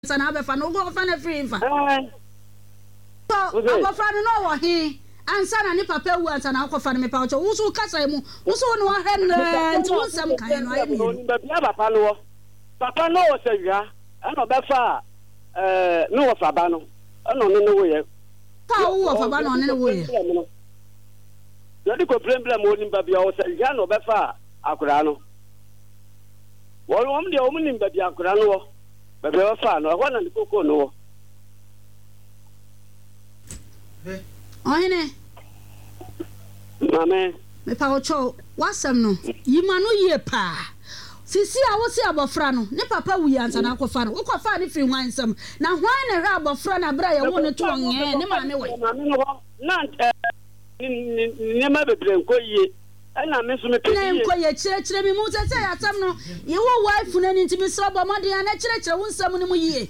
sana be fa no go fa na free fa so abofra no wo he ansa na ni papa wu ansa na akọfa no me pa wo so kasa mu wo so no wa he na nti wo sam kan no ayi mi papa no wo se wia ana be fa no wo fa ba no ana no wo ye pa wo fa ba no ne wo ye yo di ko problem wo ni ba bia wo se wia no be fa akura no wo de wo ni ba bia akura no wo be be fa no ho na ni koko no wo ohene mame me pa ocho wasam no yima no ye pa sisi a wo si abofra no ne papa wu yansa na akọfa no ukọfa ne firi hwansam na hwan ne hwa abofra na bra ye wo ne to nge ne maame we na ne ma bebre nko ye na me so me pe ne nko ye kire mi mu sese ya tam no ye wo wife na ni ntimi sra bo made na kire wo nsam ne mu ye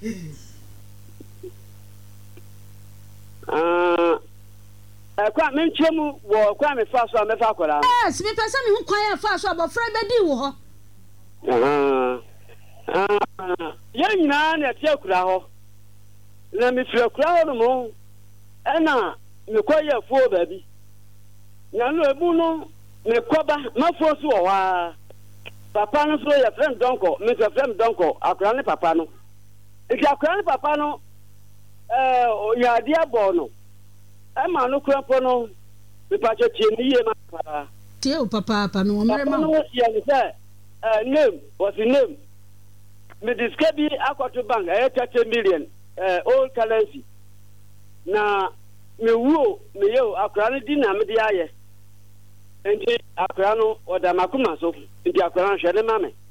kwa me nchemu wo kwa me fa so me fa akora yes me pese me hu kwan fa so abofra be di wo ho ya nyina na tie akura ho na me fira akura ho no mo na me koye fuo ba bi na no ebu no me koba mafo so wo wa papa no so ya friend donko me so friend donko akura ne papa no iki akura ne papa no ya dia bo no ma no krampo no me pa che tie ni ye ma pa tie o papa no mere ma no ya ni say name was the name me describe akwato bank 30 million old currency na me wo me yo akra no di na me di aye enti akra no oda makuma so enti akra no hwede ma me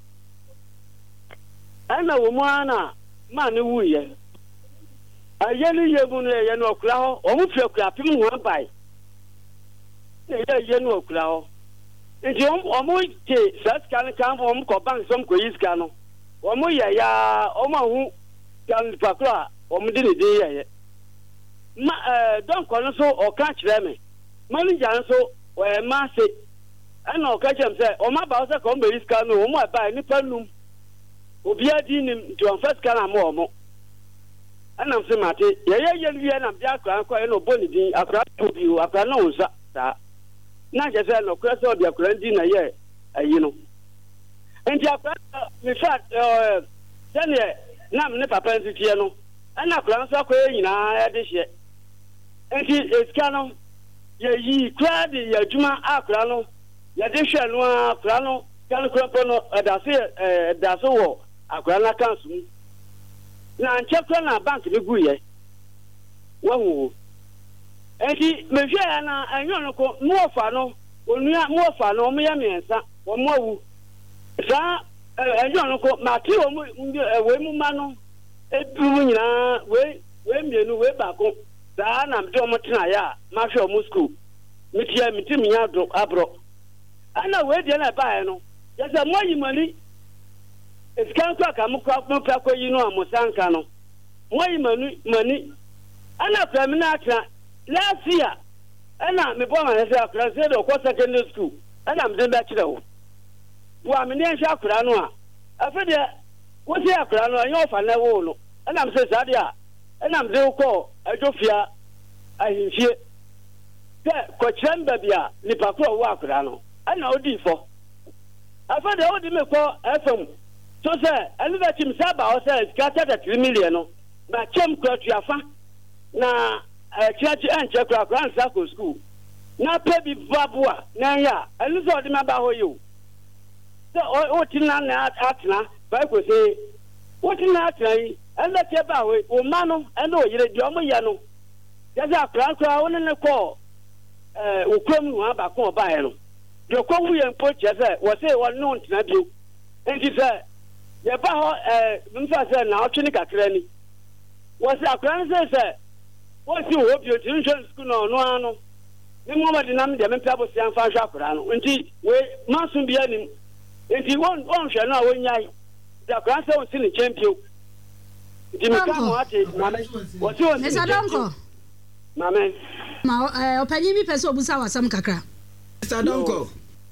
ana wo mu ana ma ne wu ye aye ni ye bu no ye no akra ho o mu fi akra pim ho bai ye no akra ho nti omo te saskan kan om ko bank som ko yiska no omo ya omo hu kan pakra omo de de ye ma don ko no so o ka kire me manager so o e ma se ana o ka chem se o ma ba se ko mbe yiska no omo ba ni panum obi adi ni to first kan am omo ana se mate ye wie na bia akra ko e no boni din akra obi o akra na unsa ta na je se no kreso de akra ndi na ye ayi no enti akra me fat sene na me papa ntitie no ana akra so akwa nyina ya de hye enti eska no ye yi kra de ya djuma akra no ya de hye no akra no kan kropo no da so wo akra na kansu na nchekwa na bank de guye wo enti me hwe na anyo no ko mo fa no onua mo fa no mo ya miensa wo mo awu sa anyo no ko ma ti wo mo we mu ma no edu nyina we mienu we ba ko sa na mde mo tena ya ma hwe mo school mitia mitim nya do abro ana we de na ba no ya se mo yi mani eskan kwa ka mo pa ko yi no amosanka no mo yi mani ana pra mi na atra last year ana me bo ma se akra se do ko secondary school ana me den ba kire wo wa me ne sha akra no a afede wo se akra no anyo fa na wo no ana me se sade a ana me de ko adofia ahimfie te ko chemba bia ni pakro wo akra no ana odi fo afede odi me ko fm so se ani ba tim saba o se skata 3 million no ba chem ko tuafa na church and check grand circle school na pay bi babua na ya enu so de ma ba ho you so o tinna na atna ba ko say o tinna atna yi en da ke ba ho o ma no en o yire di o mo ya no ya za kran kra won ne ko o krom nu aba ko ba he no de ko wu ye mpo che se wo say wo no ntina bio enti se ye ba ho mfa se na o twini kakra ni wo say akran se what you hope your children school no ano ni mo ma dinam de me pabo sian fa hwa akra no nti we masun bia nim nti won hwe no a wonyai da akra se won si ni champion nti me ka mo ate mame what you Mr. Donko mame ma opanyi mi pese obusa wasam kakra Mr.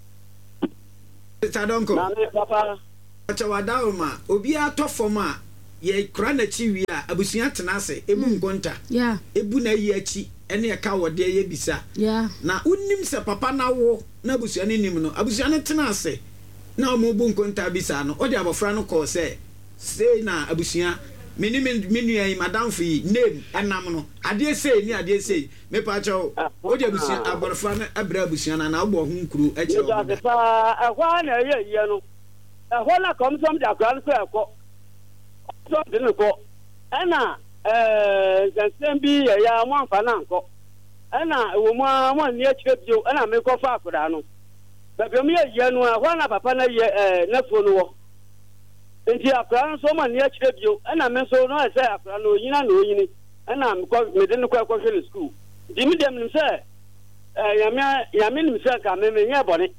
Donko mame papa acha wadawo ma obi atofo ma ye kra na chi wi a abusua tena ase ebu nkonta ebu na yi achi ene ka wode ye bisa na unnim se papa na wo na abusua ne nim no abusua ne tena ase na omo bu nkonta bisa no odi abofra no call say na abusua menu yi madam fi name enam no ade sei ni ade sei me pa cho odi abusua abofra na abra abusua na obo ho nkuru a che o ahwa na ye no ahwa na kom som da kran so ekọ so de no ko ana zansembi ya mo amfa na nkọ ana wo mo ni akire bio ana me ko fa akura no bebe me ye no ahwa na papa na ye na fo no wo enti akura so mo ni akire bio ana me so no say akura no yina na oyini ana me ko me de no ko hwe school di me dem nim say ya me nim say ka me nya bone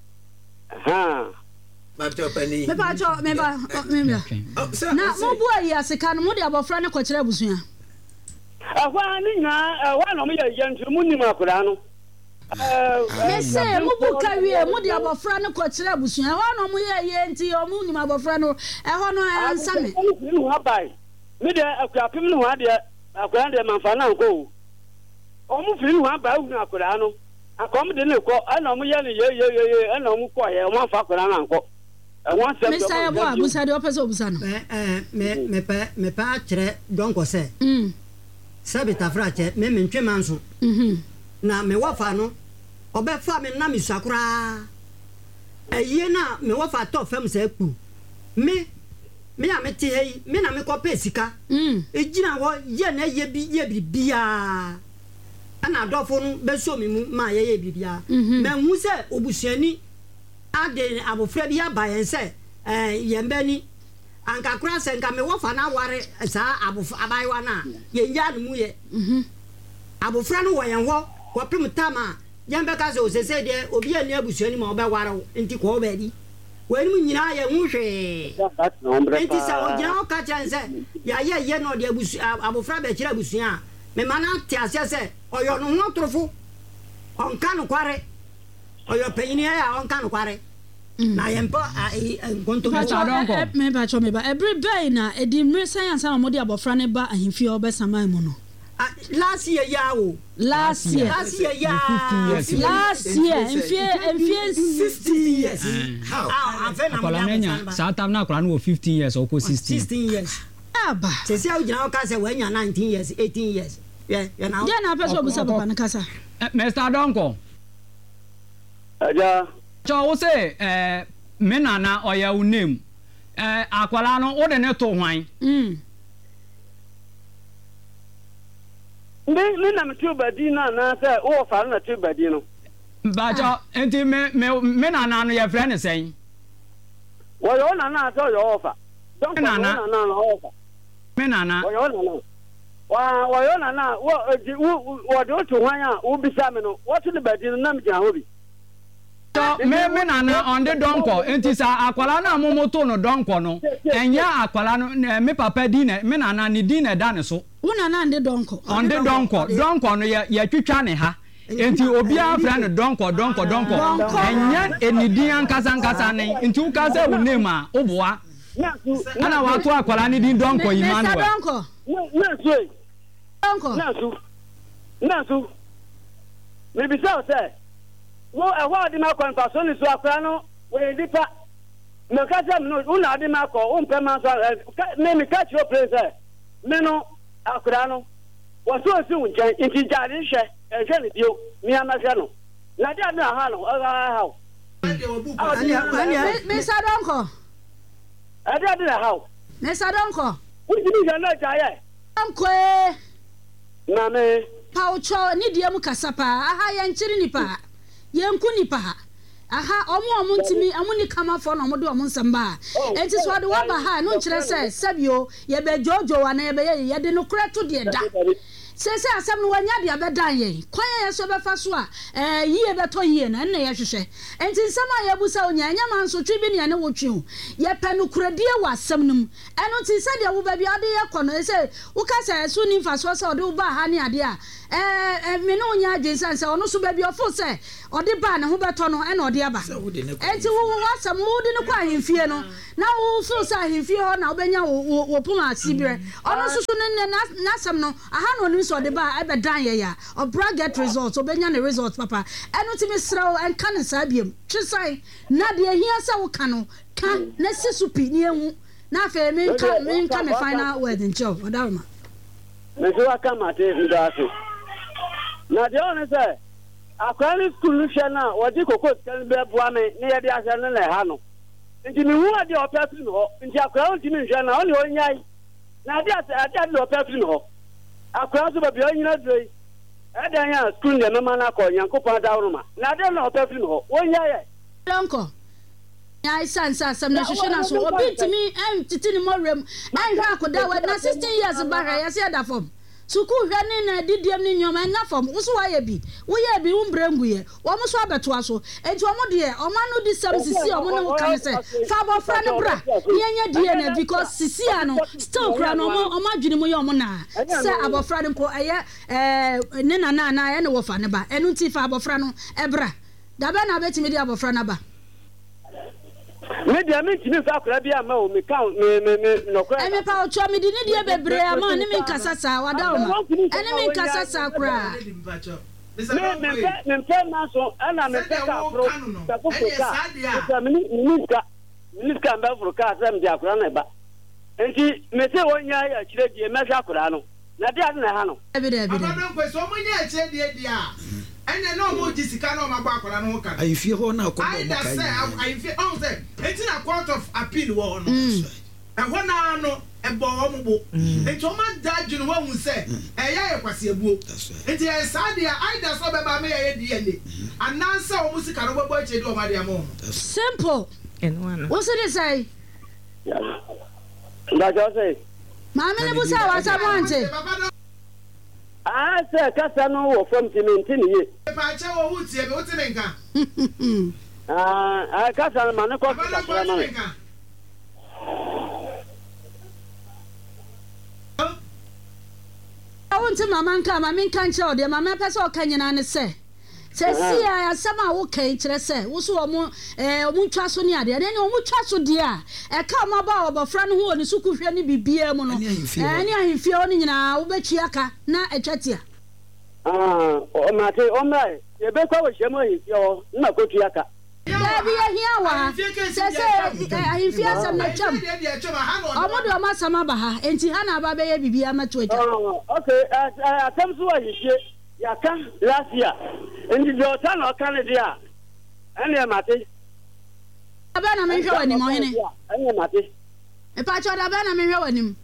Matopani. Me pa cho me ba na mo bu ayi asika no mo de abofra ne kwakire abusua ahwa ni nya ahwa no me ye ntu mu nim akura no me say mo bu ka wie mo de abofra ne kwakire abusua ahwa no mo ye nti o mu nim abofra no ehọ no ansa me me de akura pim no ade akura de manfa na nko o mu firi no abai hu akura no akom de ne ko ana mo ye ne ye ana mo ko ye mo manfa akura na nko Mr. Ebo abusa de opese obusa no me pa kire donko se sabita frache me ntwe manso na me wafa no obefa me na misakura eye na me wafa to fam se ku me amete hei me na me ko pesika ejina wo ye na ye bibia ana dofo no beso me mu ma ye bibia me hu se obusuani ade abofra bi abayen se yembani anka kura se nka me wofa na ware sa abofra abaywa na yenja no mu ye abofra no woyen ho kwapem tama yembe ka se osese de obi ani abusuani ma obe ware nti ko obe di wani mu nyina ye hu hwe nti sa ogina o ka chense ya ye no de abofra be kira abusua me mana ti asese oyo no ho trofo onka no kware oyo penyini ya onka no kware na yempo nkonto me ba cho me ba every day na edi mre science na mo de abofra ne ba ahimfi obesama mu no last year last year enfie 60 years how akola nenya sa tam na akola no 15 years or 16 years aba se sia ujina o ka se wanya 19 years 18 years yeah na person obusa papa na kasa Mr. Donko aja cho wo se me nana oya unem akwala no wo de ne to hwan me na mtu badi na se wo fa na tu badi no ba cho enti me nana no ye friend sen wo yo na so yo fa don ko na ofa me nana wo yo na wa yo na wo do to hwan a wo bisa me no wo tu ne badi no na me gina hobi me nana on the donko enti sa akwala na momoto no donko no enya akwala no me papa di na me nana ni di na da ne so una na ande donko on the donko no ya twitwa ne ha enti obi afra no donko enya enidi ankasa ne enti u ka se wo name a oboa ana wa to akwala ni di donko Emmanuel na su me bisa o se wo ehwa di ma kwanta so ni so akra no we dipa me ka se no una di ma ko o mpe ma so me ka chi o place me no akra no wo so si unchen inti jari hwe ehwe ni dio mi amahwe no na dia na ha no ha Mr. Donko ada di na ha Mr. Donko wo di ni na jaye Donko na me paucho ni dia mu kasapa aha ya nchiri nipa yenku nipa aha omo ntimi amuni kama fo no mo de omo nsamba enti so de waba ha no nkire se sabio ye be jojo wa na ye be ye de no kura to de da say asam no wanya dia bedan ye kwan ye so befa so a yie beto yie na nna ye hwehwe enti nsam a ye busa onya nya man so twi bi ne wo twi ho ye pe no kuradie wa asam num eno ti se dia wo ba bia de ye kono say wo ka say so ni mfa so say ode wo ba ha ne ade a me no nya adwensan say ono so ba bia ofo say ode ba ne ho beto no ena ode aba enti wo asam wo de ne kwa ahemfie no na wo so say ahemfie ho na wo benya wo poma asibire ono so ne na asam no aha no ni so de ba ebe dan ye ya obra get results obenya ne results papa eno ti me sraw en kan sa biem twisai na de hia sa wo kan no kan na sisupi ni ehu na fa me kan me final word in job odama me so aka mate ndaso na de on say akwani school hwe na wodi kokos kan be boa me ne ye de ase ne na ha no nti me hu ade opefri no nti akwa on ti me hwe na on onyai na ade ade opefri no akwa so ba bi onyina droi edan ya school ne mama na ko Nyankopon da woroma na ade na opefri no onyai lonko ya isansa sam na hwehwe na so obi timi titi ni morem hwa akoda we na 16 years bara ya se da fom suku hwane na didiem ni nyoma na fom wo so wa ye bi umbrengu ye wo mo so abeto aso enti wo mo de o ma no di sam sisi o mo no kan se fa bo fra ne bra yenya die na because sisi ano still kra no o ma dwene mo ye o mo na se abofra ne mpo eye ne na ye ne wo fa ne ba enu ti fa abofra no ebra da be na betimi di abofra na ba me dia me timi fa kra bia ma o me kan me no kra me pa o chwa me di ni dia bebre ama ne me nkasa sa wada o ma ene me nkasa sa kra me fe na so ana me fe ka pro ta ko ka me ka mba fro ka sam dia kra na ba enti me se wonya ya kire die me hwa kra no na dia na ha no aba don ko so monya e che die dia ene no mo jisika no ma gba akwara no kan ayifie ho na akọ mo kai ayifie on say enti na court of appeal wo no e ho na no e bo wo mo bo enti o ma judge no wo say e ya ye kwase abuo enti e sa dia aida so be ba me ye DNA anansa o musika no gbogbo eche di o ma dia mo simple enwa what did say nda jo say mama ne busa wa sa mo ante say kasa no wo from timenti ni ye pa che wo hu tie be wo tene nka kasa ma ne ko kasa na me wonte mama nka nche o de mama pese o kanyina ne se sia asama wo kan kire se wo so omo ntwa so ne ade ne omo twa so de a e ka ma ba obofra no ho ni suku hwe ni bibia mu no ne ahemfie o ni nyina wo bechi aka na etwatia o mate o mai ye be kwa wo shemo ahemfie o na kotu aka ya bi ye hia wa se ahemfie asam na twam omo de o ma sama ba ha enti ha na ba be ye bibia ma to etwa okay atam so ahemfie ya kan last year ndi do tan o kan dia ene mate aba na me hwe wani mo hene ene mate e pa cho da ba na me hwe wani m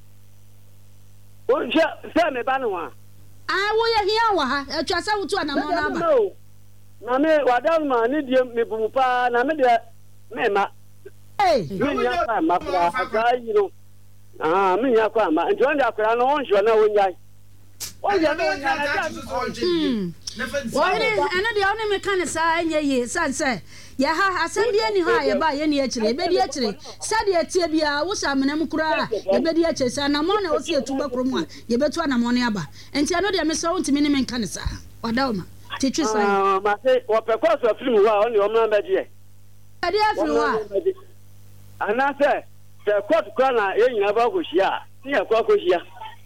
o se me ba no wa wo ye hia wa ha etwa sa wutu na mo na ba na me wada ma ni die me bu pa na me de me ma me nya pa ma pa yi no me nya kwa ma nti on da akra no on hwe na wo nya oya no nya na ja wọ́n ẹni di ọ̀nà mi kan sa ẹ̀yẹ yìí sànsẹ̀ yẹ ha asẹ́m bí ẹni ha yẹ bá yẹ ni ẹ̀kyẹ̀rẹ̀ ẹ̀bẹ̀ di ẹ̀kyẹ̀rẹ̀ sẹ́di ẹ̀tiẹ̀ bi a wọ́sọ̀ amínẹ́mu kura ẹ̀bẹ̀ di ẹ̀kyẹ̀rẹ̀ sẹ́ anamọ́ na ọ̀sẹ̀ ẹ̀tu bẹ́ kurom a yẹ bẹ́ tu anamọ́ ni aba ẹ̀nti ẹni di ẹ̀mi sọ ohun tìmí ni mi kan sa wàdà ọ̀ma tìtwi sa yẹ. màsí wọ́pẹ̀ kọ́ọ̀sì fíìmù wa ọ̀nì ọmọ náà bẹ di ẹ̀. ẹ̀dí ẹ̀ firi wa. anase sẹ kóòtù kura na yẹ nyina bá kò ṣíà ní ẹ̀kọ́ kò ṣíà.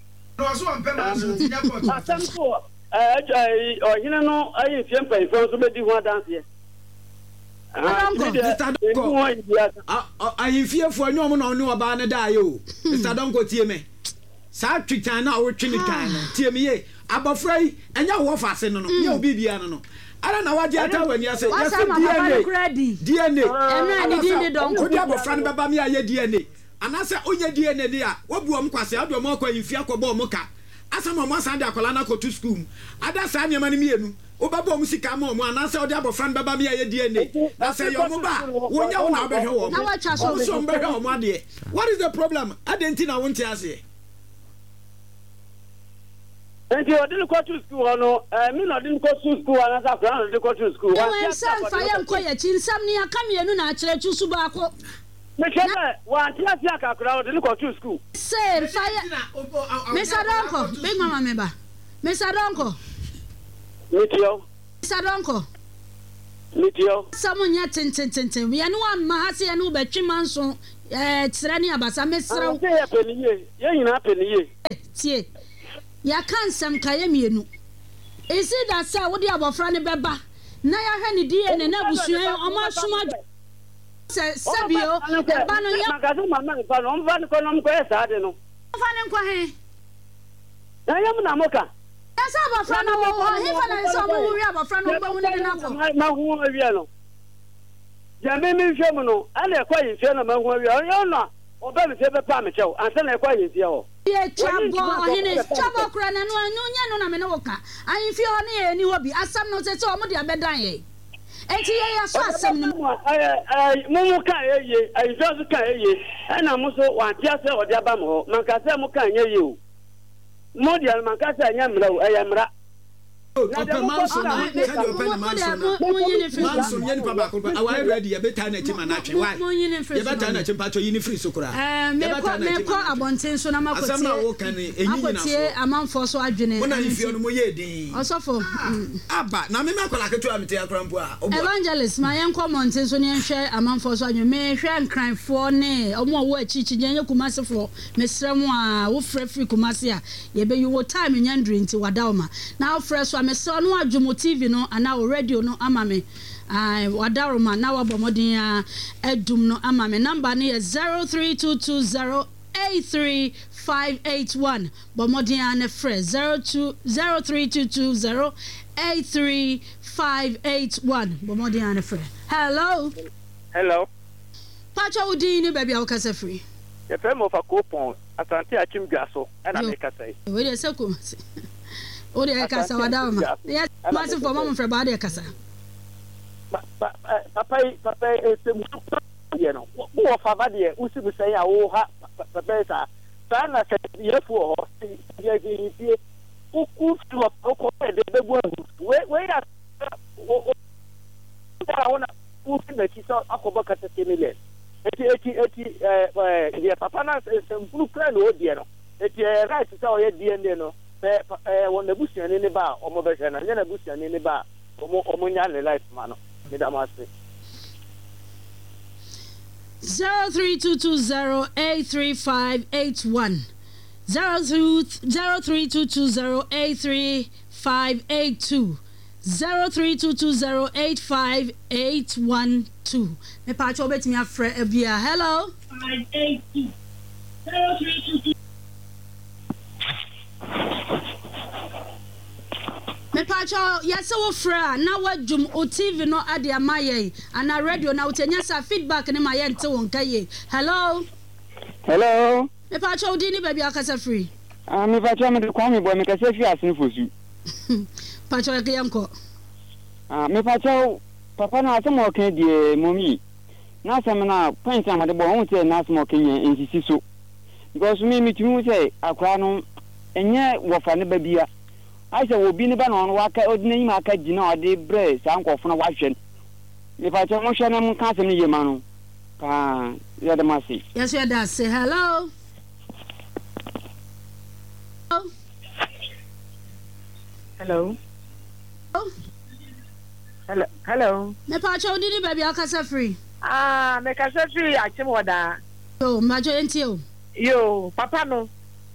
ọ̀hìn no ayé ìfẹ́ mpẹ̀yìfẹ́ nso bẹ́ẹ̀ di hu adanseɛ. ahemfiefoɔ nyɛ ɔmo na ɔne ɔbaa no daa yɛ o mr donko tie me saa twitwan na ɔwɔtwe ne twan no tie me ye abɔfra yi ɛnyɛ wɔ fa ase no no yɛ obi bia no no ara na wagye ata wani ase yɛsɛ DNA wode abɔfra no bɛba me ayɛ DNA anasɛ wonyɛ DNA ni a wabu ɔm kwase wode ɔm akɔ ahemfie akɔbɔ ɔm ka asam ɔm asan de akɔla no akɔto school mu ada saa nneɛma no mmienu wobɛbɔ ɔm sika ma ɔm anasɛ wode abɔfra no bɛba me ayɛ DNA na sɛ yɛ ɔm ba wonya wo na wobɛhwɛ wɔ ɔm so ɔm bɛhwɛ ɔm adeɛ what is the problem adɛn nti na wonte aseɛ And you didn't go to school, no, me not didn't go to school, and I didn't go to school. I'm sorry for your quiet in some near coming and not to Subako. One Tiaka crowd didn't go to school. Say, fire, Miss Adonko, big mamma member. Miss Adonko. Mitio. Miss Adonko. Mitio. Someone yet in we are no one Mahasi and Uber Chimanson, Trani Abasa, Miss Penny, you're not penny. Tie. Ya kan sam kaye mienu. Isi da say wo de abofra ne beba. Na ya hwe ne DNA na busuan o ma soma se sabio e ba no ya magazu mama ne fa no mfa ne ko no mko esa de no. Mfa ne nkwa he. Na yam na moka. Ya sa abofra no wo he fa na so mo wi abofra no ba woni na ko. Ma hu awie no. Ya me mi hwe mu no, ala kwa yin hwe na ma hu awie. Yo no. Oba me se be pa me chew. Anse na kwa yin hwe ho. Ye chabo hine chabo kura na no nya no na me no woka an fi ho ne ni hobi asam no se o mo de abedan ye enti ye ya so asam no mu ka ye ai so ka ye ana mu so wa tia se o de aba mo man ka se mu ka nya ye o mo de man ka se nya mra o mra open manso na said open manso na manso yen pa ba ko awai ready ye beta na chi manatwe why ye beta na chi pacho yin free sokura me ko abonten so na makotie asam na wo kan enyi na so akotie amanfo so adwene wona ifio no mo ye din osofo aba na me makola ketu amete akrampo a evangelist ma yen ko monten so ne hwe amanfo so adwene me hwe nkranfo ne omo wo achichi nye kumasefo mesrem a wo free kumase a ye be you time nyandre nti wadawma na fresh me so no adwomo TV no ana o radio no ama me wadaroma na wabomodin a edum no ama me number no is 0322083581 bomodin an frɛ 0322083581 bomodin an frɛ hello pacha udin ni baby awokasa free ye fɛ mo fa coupon asante achimdwa so ana me kasa yi we dey say ko o de kasa wadama ya masi for mama fra ba de kasa papa mu ye no wo fa ba de usi bu sai a wo ha papa sa na se ye fu ho ye ye ku ko de bebu we ya o ona ku na ki so akoba kata temile eti ye papa na se mpulu kra no die no eti right se o ye die no won na busiane ne ba o mo be hwe na nya na busiane ne ba o mo nya le life ma no me da ma se 0322083581 0322083582 0322085812 me pa cho betimi afre abia hello 582 0322 me pacho yesa wo fra na wadwum o TV no ade amaye ana radio na utenya sa feedback ne maye nte won kaye hello me pacho udi ni baby akasa free me pacho me kwa me boy me kasa fi asen fosu pacho ke yanko me pacho papa na asemo kan die momi na asem na point amade bo won say na asemo kan yen nsisi so because me tumi say akra no enye wofa ne babia I said, will be never on what ordinary market, you know, the breast, uncle from a watching. If I tell Moshan, I'm casting you, man. You're the mercy. Yes, you're that. Say hello. Hello. Hello. Me pacho did it, baby. I'll cast free. Me cast free. I tell you that. Yo, Majo and yo, Papa no.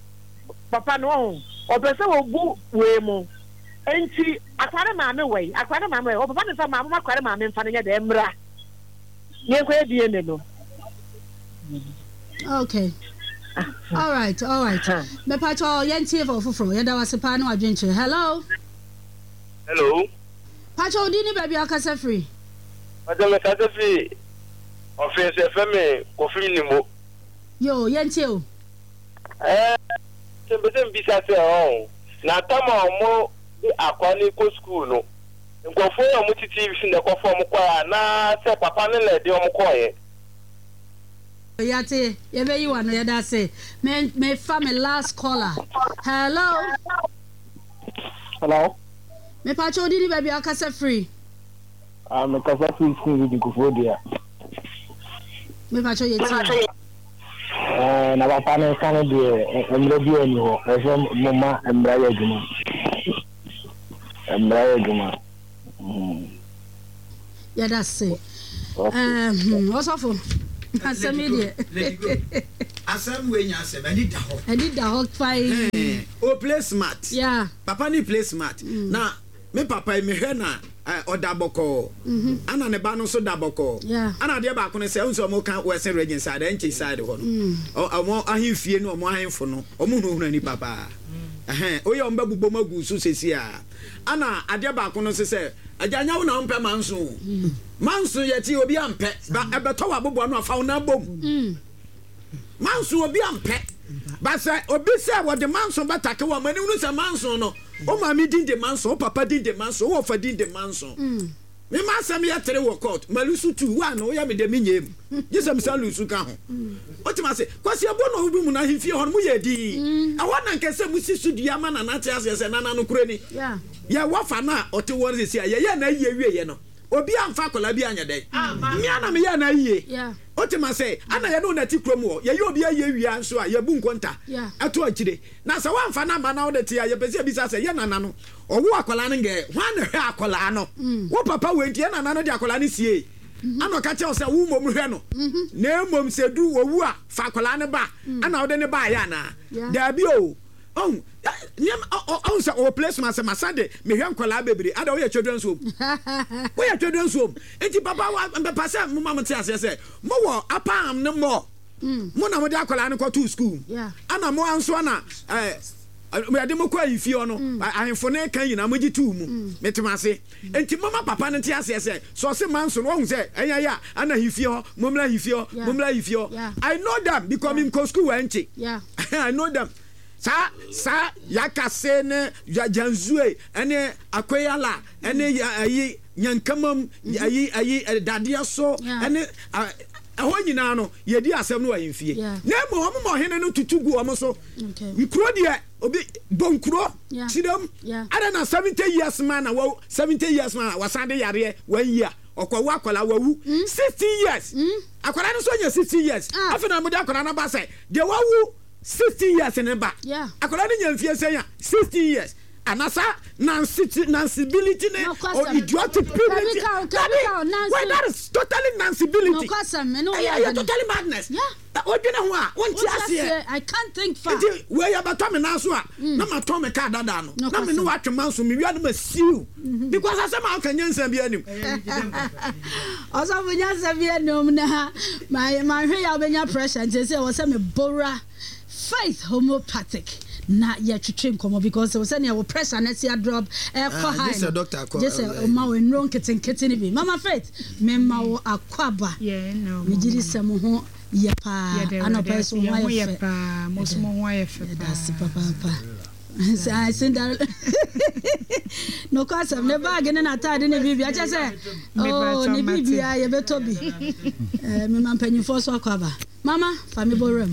Opese wo bu we mu enti akware maame we o papa ne fa maame akware maame mfa ne ya de mra ne ko edie ne no okay all right me pacho yentie for foforo ya da wasepa na adwenche hello pacho di ni baby akasa free pacho me kasa free office fm ko free ni mo yo yentie o Temperature bisa se na tama mo di akwani ko school no nkofo ya mo titi fi na kofo mo kwa na se papa ne le de mo koye yate ye be yi wano ya da se me family last caller hello Hello. Me pacho di baby akasa free. Me kasa free school di Kufodia. Me pacho yeti. Na papa ne kan de emre bi ani ho. Eso mama emra ya djuma. Yeah, that's it. What's up for? Asem ye. Asem we nya asem ani da ho. Ani da ho fine. O play smart. Yeah. Papa ni play smart. Na me papa me hwe na odaboko. Ana ne ba no so daboko. Yeah. Ana de ba ko ne se unso mo kan western region side enchi side ho no. Omo ahemfie no omo ahemfo no. Omo hunu ni papa. Oye omba bubo magu so sesi a. Ana ade ba ko no se aganya wo na ompe manso. Manso yeti obi ampe ba ebeto wa bobo no afa na bom. Manso obi ampe. Ba se obi se wo de manso batake wa mani unu se manso no. O ma mi din de manso, o papa din de manso, o fa din de manso. Me ma se me yetere wo court, malusu tu wa no ya me de minyem. Jesem san lusu ka ho. O ti ma se kwasi abo no obi mu na hifie ho mu ye di. Awa na nke se mu sisu di ama na na te ase se na no kure ni. Yeah. Ya wa fa na o te won se ye na ye wie no. Obi amfa kola bi anya dai. Mi ana me ya na yie. Yeah. O ti ma se ana ye no na ti krom wo. Ye obi aye wia nso a ye bu nkonta. Ato akire. Na se wa amfa na ma na wo de ti ye pese bi sa se ye nana no. Owo akola ne nge, hwan na hwe akola no. Wo papa we ntie nana no de akola ne sie. Ano ka che o se wo mom hwe no. Na mom se du wo wu a fa akola ne ba. Ana wo de ne ba ya na. Da bi o. On sa o place ma se masade me hwe nkola bebre ada wo ye children's home wo ye children's home enti papa wa be pass mo ma mte ase se mo wo apam ne mo mo na mo de akola ne ko to school ana mo anso na me ade mo kwa ifie no ahemfo ne kan yina mo gi tu mu metemase enti mama papa ne nte ase se so se manso no hu se enya ya ana hifie ho momla hifie ho momla hifie ho I know them because in school wa nchi I know them sa yakase ne janzue ene akoyala ene ayi nyankamam ayi dadia so ene ho nyina no yedi asem no ayemfie na mo hene no tutugu o mo so nkuro de obi bonkuro sidam ada na 70 years man na 70 years man wasande yare 1 year okwa akola wawu 60 years akola no so nya 60 years afena mo de akola na ba say de wawu 60 years in a back. Yeah. I could only say 60 years. And as nancybility or idiotic privilege. Why that is totally nancybility. No, you're totally madness. Yeah. I can't think far. Where you about Tommy Nasua? No, my Tommy Cardano. No, me know what your mouse me. We are the see because I somehow can answer be any. Also, when you say Vietnam, my hair when your pressure and say, was some Bora faith homeopathic. Na ya twetwe komo because we say na we pressure na see a drop high. This a doctor call. Just ma we no keten bi. Mama Faith, me ma wo akwaba. Yeah, no. Me gidi sem ho ye pa. Ana person ho ye pa. Mo so mo ho ye fa. That's papa. So I send that. No cause I'm never again na tade na bibia che say. Oh, ni bibia ye beto bi. Me man panyifo so akwaba. Mama, fa me borem.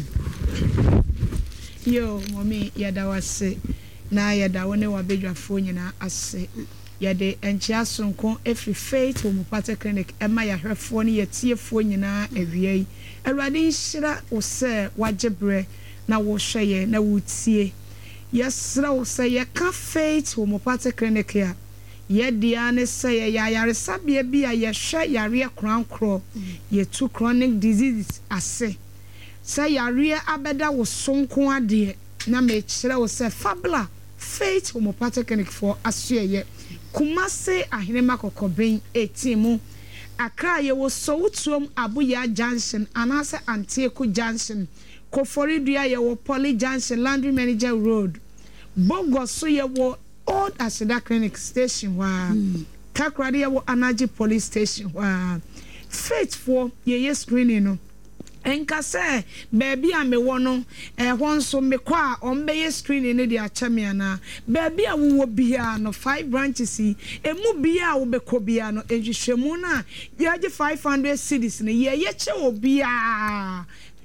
Yo, mommy, yada wase na yada wone wabedwafo nyina ase yade enchia sonko every faith homeopathic clinic ema ya hwefo ne yetiefo nyina awiei awrade nhira wo se wagebre na wo hweye na wotie yesra wo se ye ka faith homeopathic clinic ya yedia ne se ye yare sabia bia ye hwe yare krankro ye tu chronic disease ase say yare abeda wo sonko ade na me kire wo say fabula faith homeopathic clinic for asuye Kumase ahinema kokoben 18 mu Accra ye wo so wutuom Abuya Junction anase Antieku Junction Koforidua ye wo Poly Junction Landry Manager Road Bogo so ye wo Old Asida Clinic Station wa Kakrade ye wo Anaji Police Station wa faith for ye screening no enka se baby a me wono ho nso me kwa ombeye screen ne dia chame ana baby a wo bia no 5 branches emu bia wo beko bia no ehwehwemu na ye 500 cedis ne ye che wo bia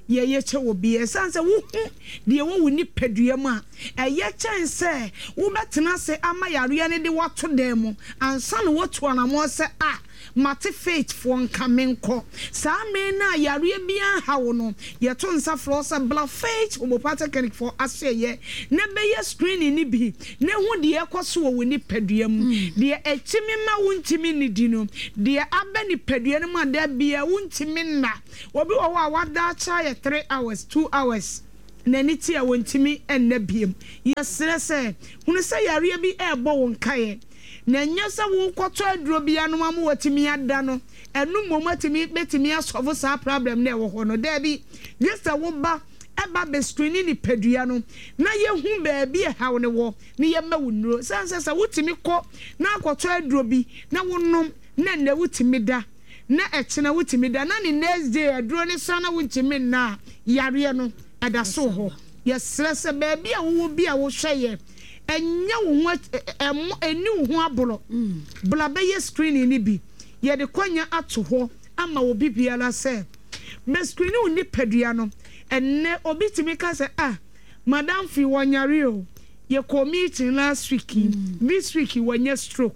ye che wo bi esan se wo de wo ni padua mu a eye chen se wo betena se ama yare ne de wato dan mu ansa no woto anamo se mate faith for nkamenko sa me na yare bia ha wo no ye to nsa flo se bla faith homeopathic clinic for aseye na be ye screening ni bi na hu de ekoso wo ni padua mu de echimi ma wuntimi ni di no de aba ni padua no ma da bia wuntimi na obi wo wa wada cha ye 3 hours 2 hours na ni ti a wuntimi enna biem yesere se hunu se yare bi ebo won kae na nyasa wo kwoto aduro bia no ma watimi ada no enu momatimi betimi asolve sa problem na ewo ho no da bi just a wo ba eba be screening ni padua no na ye hu ba bi e hawo ne wo ne ye ma wunuro sansa sa wutimi kɔ na kwoto aduro bi na wonom na wutimi da na ekena wutimi da na ni next day aduro ne sana wutimi na yare no ada so ho yesre se ba bi a wo bi a wo hweye enya wo eni wo abolo bla be ye screening ni bi ye de kwanya ato ho ama wo bibiala se me screening ni padua no enne obitimi ka se madam fi wonyare o ye committee last week this week wanya stroke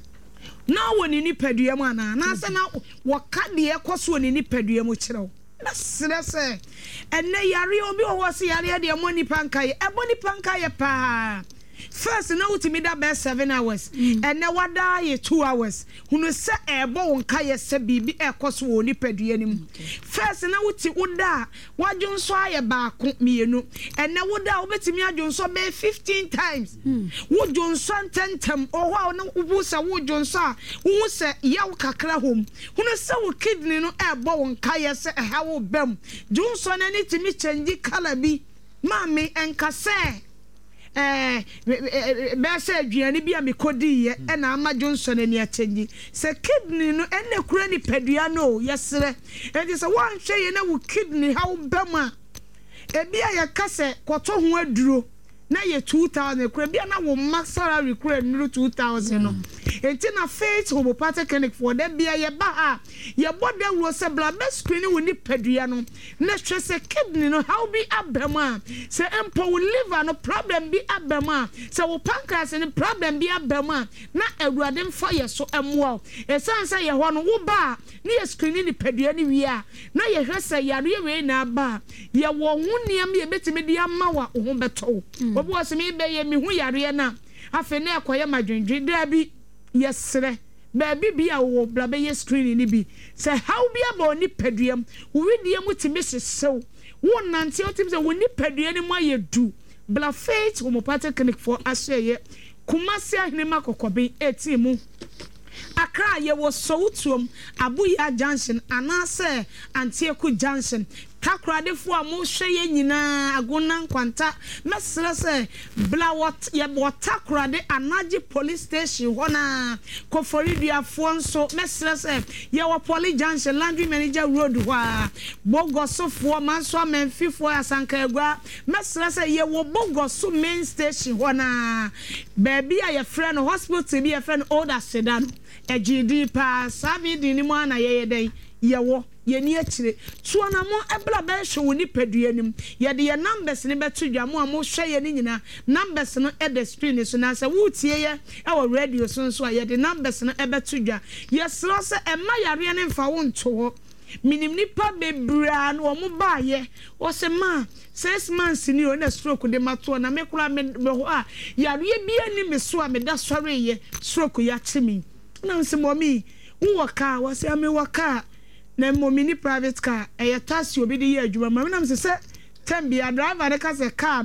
na woni ni padua mu na se na wo ka de ekoso ni padua mu kirew na se enne yare obi wo se yare de mo ni pankaye ebo ni pankaye pa first na utimi da be 7 hours and na wada ye 2 hours hunu se ebo wonka ye se bibi ekoso wo ni padua nim first na uti uda wadwonso aye baako mienu and na uda obetimi adwonso be 15 times wodwonso ntentem oho na ubusa wodwonso a wu se yaw kakra hom hunu se wo kidney no ebo wonka ye se hawo bem dwonso na ni timi change color bi mami enkase bese aduane bi a mekodi ye na ama Johnson ani atenyi se kidney no ene kura ni padua no yesere enti se wan hwe ye na wo kidney ha wo bema ebi a yakase kwoto ho aduro na ye 2000 kura bia na wo salary kura nuru 2000 no enti na faith homeopathic clinic for dem bia ye ba ha ye boda wo se bla be screening wo ni padua no na hwe se kidney no how be abema se empo wo liver no problem bi abema se wo pancreas ni problem bi abema na awurade mfa ye so emwo esansa ye ho no wo ba ni ye screening ni padua ni wi a na ye hwe se yare we na ba ye wo hu niam ye betime di amawa wo ho beto obi wo se me be ye me hu yare na afa na ekoye madwendwe da bi yesre baby bia wo bla be ye screen ni bi se how bia ba oni paduam wo widie mu timi sesew wo nante o timi se wo ni padua ni mu ayedu bla faith homeopathic clinic for aseye kumasi ahnema kokobe etimu Accra ye wo Soutuom Abuya Junction anase Antieku Junction takrade fo a mo hwe ye nyina agona nkwanta mesere se blawot ye botakrade anaji police station hona koforiduafo nso mesere se ye wo police junction landry manager road hwa bogosofo manso amenfifo asanka agua mesere se ye wo bogoso main station hona baby a ye friend hospital bi ye friend older sedan ejidi pa sabi dini mo na ye den ye wo ye ni akire tuona mo ebla ba hwe woni padua nim ye de ye numbers ne beto dwa mo a mo hwe ye ni nyina numbers no e the screen so na se wutie ye e wo radio so nso a ye de numbers no e beto dwa ye sro se e ma yare ne mfa wo nto ho minim nipa bebra no mo ba ye wo se ma 6 months ni o na stroke de mato na me kura me ho a yare bi ani me so a me da sore ye stroke ya chimi na nse momi wo ka wo se ame wo ka na momini private car taxi obi de ye adwuma ma na mse se tambia driver de ka se car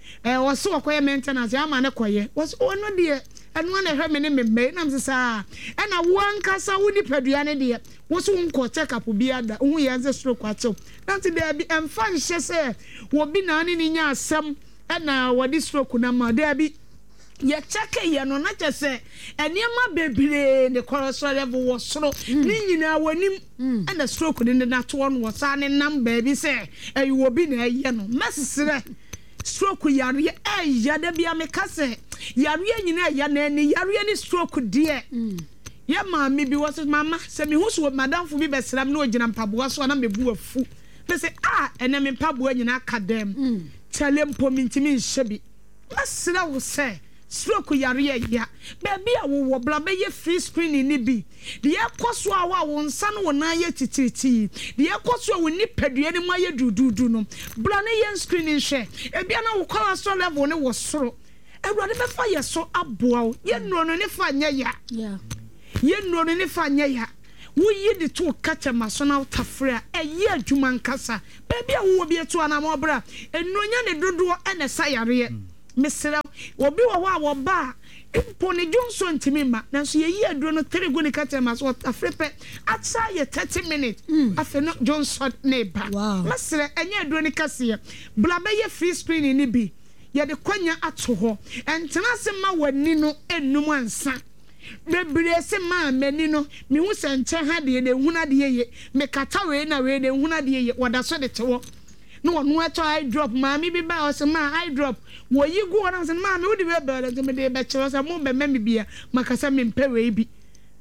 wo so koye maintenance ama ne koye wo so ono de eno na hwe me ne membe na mse sa na wo ankasa wo ni padua ne de wo so nko check up bi ada hu ye nze stroke achew na nti de bi emfa nhye se wo bi na ne nya asem na wo di stroke na ma de bi ye check ye no na chese eniema bebre ne cholesterol level wo soro ni nyina wanim na stroke ni na to no wo sa ne number bi se ayi wo bi na ye no mesesere stroke yare ya da bia me kase yare nyina ya na ni yare ni stroke de ya ma mi bi wo se mama se mi hu so madam fu bi besram na ogina mpaboa so na mebu afu say ene me mpaboa nyina akadem chale mpo mintimi nhyebi masira wo say stroke yare ya baby a wo bla be ye free screening ni bi de ekoso a wo nsa no wo na ye tititi de ekoso a wo ni padua ni ma ye dududu no bla ne ye screening hwe ebia na wo cholesterol level ne wo soro ewurade be fa ye so aboa wo ye nuro no ne fa nya ya ye nuro no ne fa nya ya wo yi de to kacha maso na tafre a ye adwuma nkasa baby a wo bi eto ana mo bra enronya ne dodo ene sayare mesra obi wo wa wo ba impone Johnson timima nanso ye yi aduro no tere go ne kacha maso afrepe atsa ye 30 minutes afe no Johnson neighbor mesra enye aduro ne kase bla be ye free screening ni bi ye de kwanya ato ho entena se ma wani no enum ansa bebire se ma mani no me hu se nche ha de ne huna de ye me kata we na we de huna de ye wada so de tewo no wonu ato eye drop ma mi bi ba o se ma eye drop wo yi go na se ma me wo de be be de me de be che se mo be me bia makasa me mpe we bi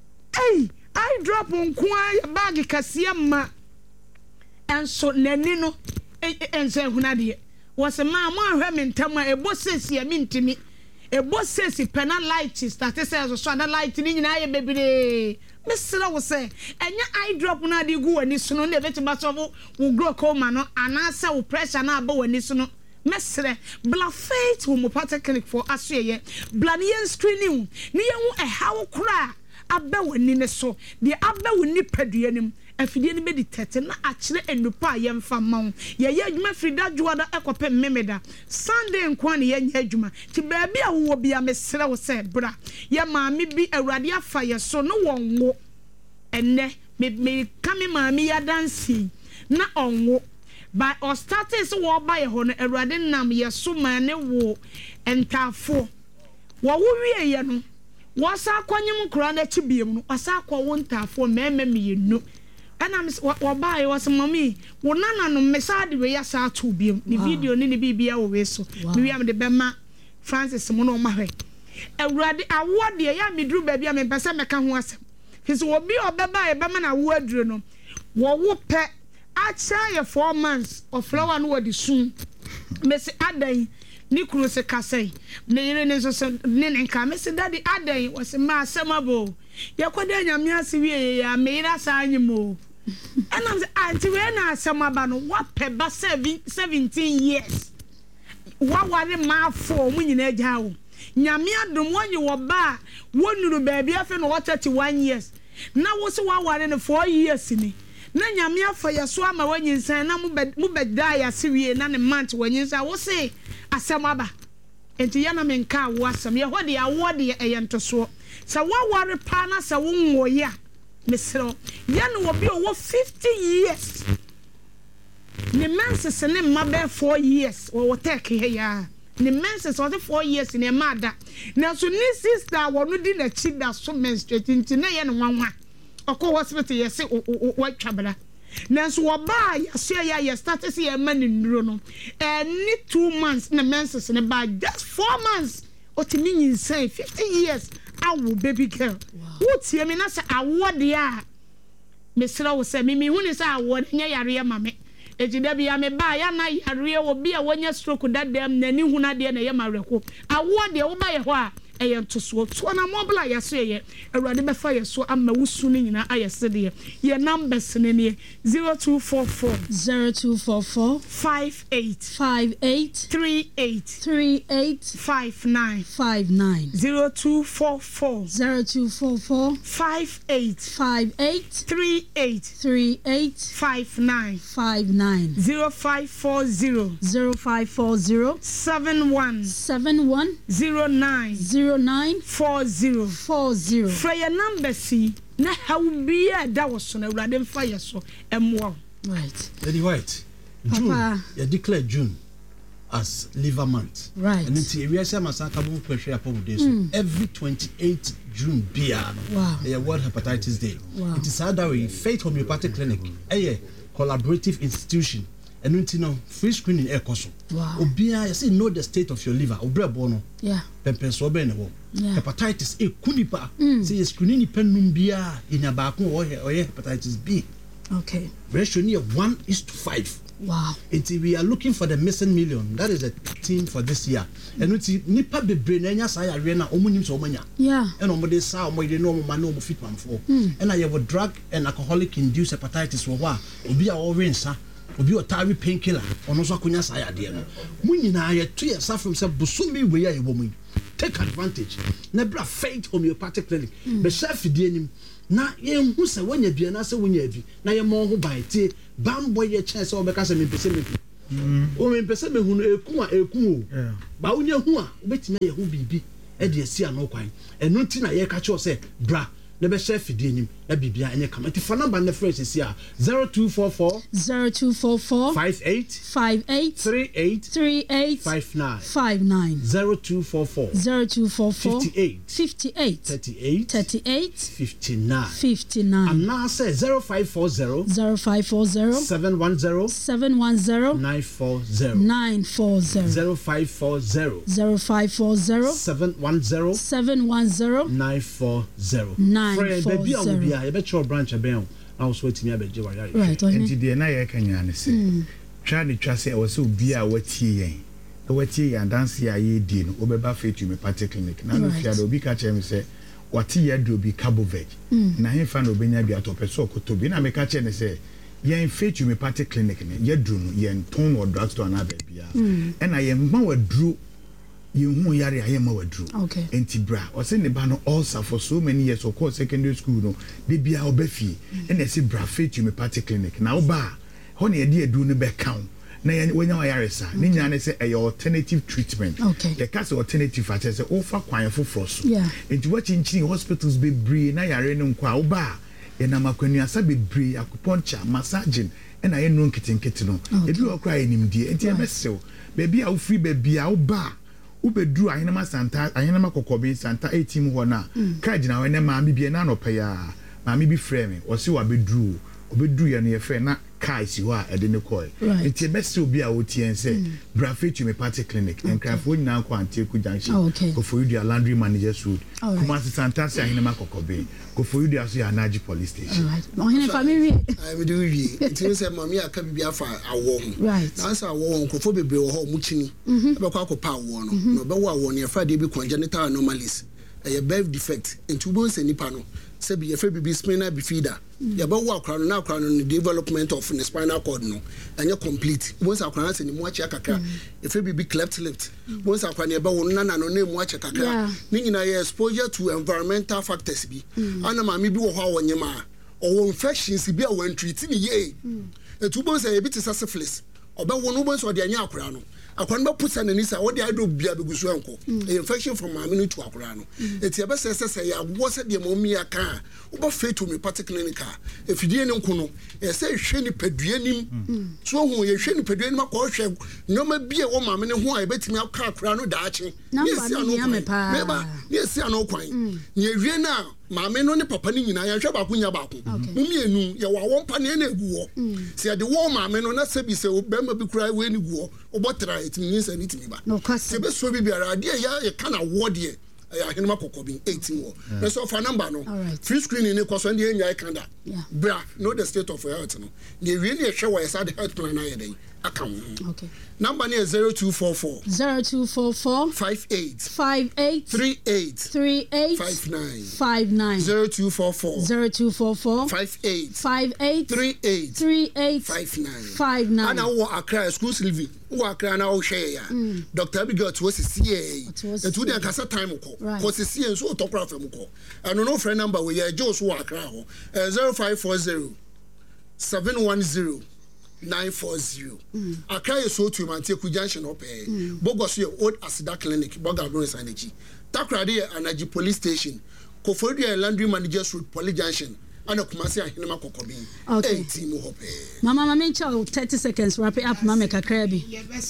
eye drop nko a bag kase ma enso nani no ense huna de wo se ma mo ahwe me ntama ebo sesi ya mi ntimi ebo sesi penalitis that says so that light ni nyina ye bebere mesra wo se enya eye drop na de gu wani so no na betima so wo glaucoma no anasa wo pressure na aba wani so no mesre bla faith homeopathic clinic for asye bla ne screening ne ye hu ehawo kura aba wani ne so de aba wani padua nim afidie ne be di tete na akire enupa ye mfa mawo ye ye adwuma frida juada ekope memeda Sunday nkwan ne ye nya adwuma ti baabi a wo bia mesre wo se bra ye maami bi awurade afa ye so no wonwo enne me kame maami ya dansi na onwo by or status wo ba ye ho no awurade nam ye so ma ne wo entafo wo wie ye no wo sa kwanyem kura na chibiem no asa kwa wo ntafo meme meyenu ana wo ba ye wo se mami wo nana no mesade we ya sa to biem ni video ni bibia wo we so mi am de bema Francis mo no ma hwe awurade awo de ya medru ba bia me pese meka ho asem hisi obi obeba ye bema na wo aduro no wo pe acha ye 4 months of flower no wadi sun mesi adan ni kuru se kasai ne yire ne so ne nka mesi daddy adan wo se ma asemabo ye kwada nyame ase wie ya me yira sa anyimo enam se anti we na asemaba no wa pe ba 17 years wa ware ma fo mu nyina agya wo nyame adom wonye wo ba wonuru baabi afa no 31 years na wo se wa ware no 4 years ni na nyame afa yeso ama wanyinsan na mu beda ya sewie na ne month wanyinsan wo se asemaba enti yana menka wo asem ye hode awode eyentoso sa wa ware pa na sa wo nwoya mesro yana wo bi wo 50 years ne menses ne mabe 4 years wo take he ya ne menses wo 4 years ne mada na so ni sister wo no di na chi da so menstruate nti na ye ne nwanwa oko hospital yesi wo twabra nanso wo ba yase ya start see ya mani nduro no any 2 months na menses ne ba just 4 months otimi nyinsay 50 years awu baby girl wo tie me na se awode a mesra wo se mimi hu ni se awode nya yare ya mame ejida bia me ba ya na yare wo bia wonya stroke dadam na ni hu na de na ye mawereko awode wo ba ye ho a eyentoso to na mobile yeso ye awurade be fa yeso amma wusu ni nyina ayese de ye numbers ne ne 0244 58 38 59 0244 58 38 59 0540 71 0940 Freya number C na how be a that was on a random fire so right Lady White June you declare June as liver month right and then we say masaka bo pressure upon days every 28 June bia World Hepatitis Day it is how that way Faith Homeopathic Clinic collaborative institution and no free screening ekoso obia you say know the state of your liver obrebo no pempenso be ne wo hepatitis kunipa say screening penum bia in ba ko hepatitis B Okay. Ratio near 1:5. Wow. We are looking for the missing million. That is the theme for this year. And we see nipa bebre na nya saya arena omunim so omanya. Yeah. And omode sa omode no man no fit man for. And I have a drug and alcoholic induced hepatitis wo wa obi a wo rensa obi o tari painkiller ono so akonya saya de no. Mu nyina ye to ye safrom se busumi we ya yebo mu. Take advantage. Na bra Faith Homeopathic Clinic. Be chef di anim. Na ye hu se wonya bia na se wonya bi na ye mo ho ban tie bambo ye chance o be ka se me pese me o me pese me hu no eku o ba wonya hu a obetime ye hu bibi e de asi ano kwan enu nti na ye ka che o se bra na be chef di anim na bibia enye kama ti fa number na fresh si a 0244 58 38 59 0244 58 59 and now say 0540 710 940 0540 710 940 friend baby I will be a better branch aben I was waiting me abeje wa yare enti de na ye kanya ne se twa ne twa se o se obi a watie yen dance ya ye di no obeba Faith Homeopathic Clinic na no fia do obi ka che me se wate ye do bi Cabo Verde na he fa no benya bi atopeso okotobi na me ka che ne se yen Faith Homeopathic Clinic ne ye dru no yen ton or drugstore na ba bia e na ye ma wadru hu yare aye ma wadru enti bra o se ne ba no ulcer for so many years of course secondary school no de bia obafi e na se bra Faith Homeopathic Clinic na oba ho ne ye edu no be count na wenya wa yare sa ne nya ne se a alternative treatment the case alternative at say o fa kwan foforo so enti wachinchini hospitals be bree na yare no nkwa oba ye na makwanu asa be bree acupuncture massaging e na ye no nkitenkete no ebi okra enimdie enti e besew baby a wo free baby a oba ubedru ayenama santa ayenama kokobe santa 18 ho na card na we ne ma me bie na no pa ya ma me bi frame o se wa bedru obedru ye no ye frame na kai si ho a ede ne koi enti best obi a wotien se bra Faith Homeopathic Clinic en krafo nyina ko Anteku Junction ko for you laundry manager suit kuma santa se ayenama kokobe ko for you so ya Naji police station mo hene family I me do wi enti se mami aka bibia fa awo na sa awo ko fo bebre wo ho mu chini e be kwa ko pa awo no no be wo awo ne fa de bi congenital anomalies a birth defect enti bo se nipa no se bi efe bibi spinal bifida ya ba wo akra no na akra no development of the spinal cord no anya complete once akra na se ni mu achi akakra efe bibi cleft lip once akra ne ba wo na no na mu achi akakra ni nyina ye exposure to environmental factors bi ana ma me bi wo ho awonyema or infections bi a wan treat ni ye etu bo se e bi tisa syphilis oba wo no bo so de anya akra no akwan ba pusa na nisa wo de ado bia begusu anko infection from maminu to akra no eti ebe se ya wo se de momi aka wo ba Faith Homeopathic Clinic efidie ne nko no e se hwe ni paduanim so hu ye hwe ni paduanim akọ hwe nyoma bia wo mamene ho a ebetimi aka akra no daache yesi ano kwan ye hwe na maame no ne papa ni nyina ya hwe ba kunya ba ko mumienu ye wa wo mpa ne na egu wo se de wo maame no na sebi se obema bi kura we ni guo obotra it means anything ba se be so bi biara de ya kana wo de ya henema kokobi 18 wo na so fa number no free screening ne kwaso de nya ikanda bra know the state of health no ne wie ne hwe wo yesa the health plan na ye den aka wo number ne 0244 58 38 59 0244 58 38 59 ana wo akra exclusively wo akra na wo hwe ya Dr. Abigail to CCA etu de kasa time ko CCA so tokra fam ko eno no friend number we ya Joe so akra ho 0540 710 940 Accra is so to Anteku Junction up Bogos your old Asida Clinic Bogabron Sanechi Takrade Anaji Police Station Kofodia Laundry Managers Road Police Junction and Kumasi Hinema Kokobi 18 hope Mama Mencha 30 seconds wrap it up Mama Kakrabi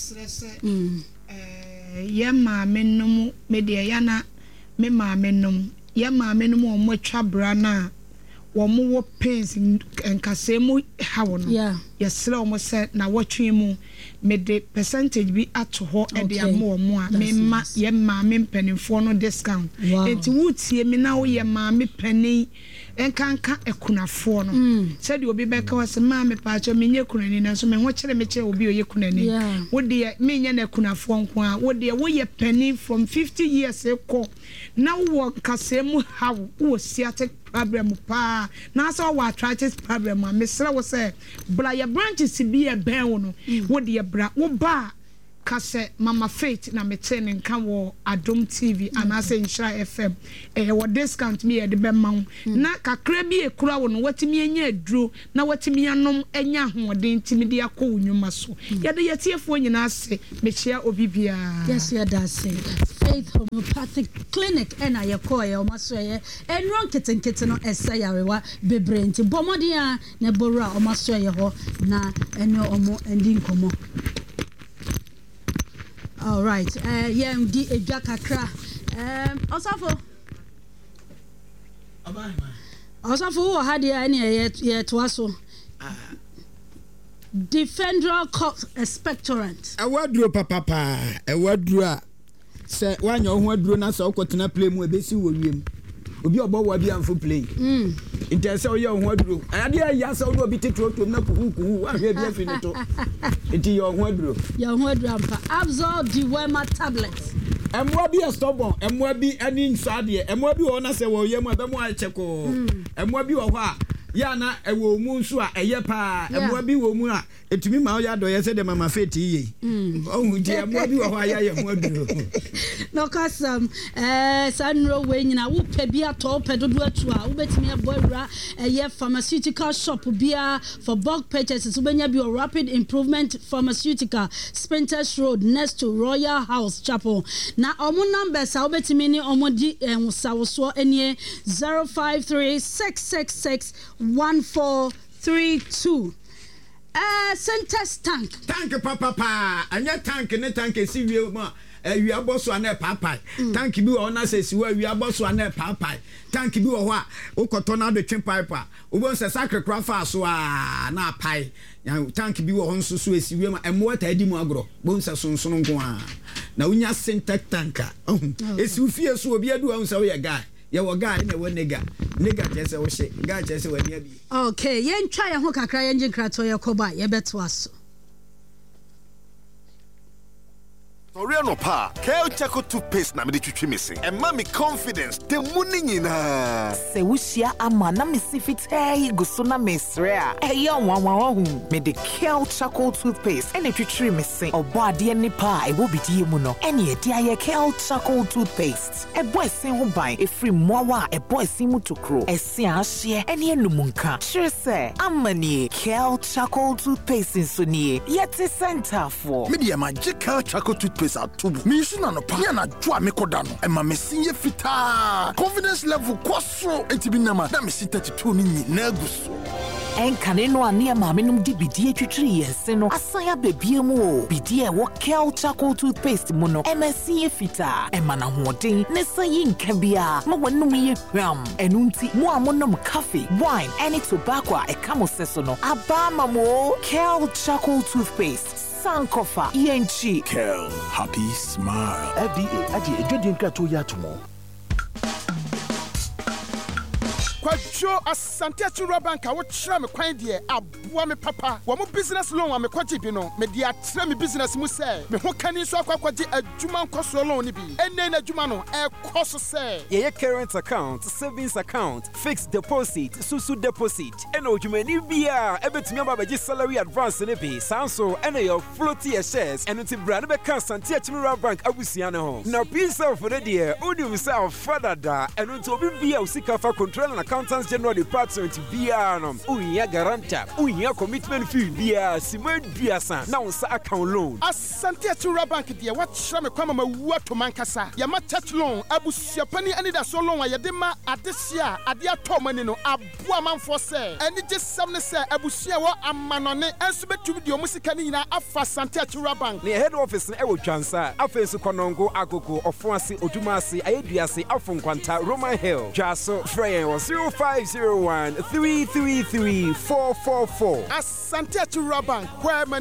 Yema menum media yana me ma menum yema menum omo twa brana wo mo pains nkasemu ha wo no yɛsrɛ ɔmo sɛ na wɔtwe mu mede percentage bi ato hɔ ɛde ama ɔmo a memma yɛ maame mpanimfoɔ no discount enti wotie mi na woyɛ maame panin enkanka ekunafoɔ no sɛde obi bɛka wɔ sɛ maame paakyɛ menye kunani na so me ho kyerɛ me kyerɛ obi oyɛ kunani wo de menye na ekunafoɔ nko a wo de woyɛ panin from 50 years ekɔ na wo kasa mu how wo sciatic problem pa na so wo arthritis problem a mesrɛ wo sɛ bra ya branches bi e bɛn wo no wo de bra wo ba kase mama faith na mete ne nka wo Adom TV anase Nhyira FM wo discount me de be ma na kakra bi ekura wo no watimi anya aduro na watimi anom anya hoɔden timi de akɔ wonwuma so ye de yetiefo nyina ase mechia obi bia yes ya da say Faith Homeopathic Clinic ena ye call ye o maso ye enron kitenkete no esa yarewa bebre nti bomodi a na borua o maso ye ho na ene omo endi nkomo. All right. Yeah, di edwa kakra. Osafo. Osafo wo ha dia na ye toa so. Defendral Court Expectorant. Awaduro papa. Awaduro a se wanya ho aduro na se okotena play mu ebesi wo wiem. Obi obo wa bi amfo play. Inte se oye ho aduro. Ade ya se odo obi titro na kuhu wa hwe bi afi ne to. Enti yo ho aduro. Yo ho aduro ampa. Absorb the Wema tablets. Emwa bi stubborn, emwa bi ani nsade, emwa bi wo na se wo yem aba mu a cheko. Emwa bi wo ho a ya na ewo mu nso a eye pa. Emwa bi wo mu a etumi ma ya do ye se de mama feti yi. Ohun je emwa bi wo ho a ya ye ho aduro. No kasam sanro we nyina wo pe bi ato pe dodo atu a wo betimi aboira eye pharmaceutical shop bia for bulk purchases wo benya bi Rapid Improvement Pharmaceutical Spinters Road next to Royal House Chapel na omo numbers a wo betimi ni omo di sawoso enie 0536661432 Centers tank papa anya tank ne tank si wie ma wi aboso ana papai tank bi wo na se si wa wi aboso ana papai tank bi wo ho a ukoto na do twen pipe a wo se sakrekra fa so a na pai tank bi wo ho nso so esi wi ma emo ta adi mu agro bo nsa sonson nko a na unya syntax tank a esi ufie so obi adu a nsa wo ye guy ye wo guy na wo nega chese wo hye guy chese wo nia bi okay ye ntwa ye ho kakra ye nginkra to ye koba ye beto aso Oriano pa, Kale Chaco toothpaste na me de twitwi missing. And mommy confidence, the morning in Se wushia ama na me si fitai gusto na mesrea. Eya wanwa me de Kale Chaco toothpaste and twitwi missing. Obo ade ni pa e wo bidie mu no. Ene e dia ye Kale Chaco toothpaste. E boy sen ho ban e free mowa e boy sin mu tokro. E se ahye ene enumunka. Sure say amani Kale Chaco toothpaste so nie. Yet center for. Me de magical Chaco toothpaste atubu me issue na no pa ya na dwa me koda no e ma me sinye fita confidence level kwaso etibinama na me si 32 ni na guso Enkane no ane maame num di bidie twitwiri yense no asaya bebie mu o bidie wo Kale Chaco toothpaste mu no MSC fita e mana hoden ne sayi nka bia ma wonum ye hwam enunti mu amonom coffee wine any tobacco e kamo seso no aba mamo Kale Chaco toothpaste Sankofa Yenchi Kale happy smile FDA adi edwedin krato ya tomo Kwajo asante achura banka wo kyerɛ me kwan de aboa me papa wo mo business loan wa me kwaje bi no me de atre me business mu sɛ me ho kani so akwaje adwuma nkoso loan ni bi enne na adwuma no ekoso sɛ ye current account savings account fixed deposit susu deposit ena odwumani bia ebetumi ababaji salary advance ne bi sanso ena your floaty shares eno ti bra ne be kan asante achura bank abusua ne ho na peace of the dear odi himself father da eno ti obi bia usika fa control na Accountants General Department biano unya garanta unya commitment fee bia simed biasa na unsa account loan asante achura bank de wa kyerɛ me kwama mawu to mankasa ya ma touch loan abusuapani ani da so loan ya de ma adesia ade atomani no aboa manfo sɛ ani gye sam ne sɛ abusua wɔ amanone enso betumi de omusika ni nyina afa asante achura bank ne head office na ewo twansa afensu konongo agogo ofoase odumase ayeduase afonkwanta Roman Hill jaso frey was 0501 333 444. Asante Achura Bank, where